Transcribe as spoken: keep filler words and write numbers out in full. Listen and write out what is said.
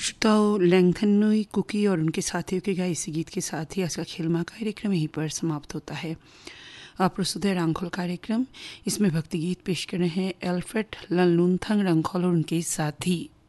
श्रोताओं, लैंगथन कुकी और उनके साथियों के गाए इसी गीत के साथ ही आज का खेलमा कार्यक्रम यहीं पर समाप्त होता है। आप प्रस्तुत है रांखोल कार्यक्रम। इसमें भक्ति गीत पेश कर रहे हैं एल्फ्रेड लनलुनथंग रंखोल और उनके साथी।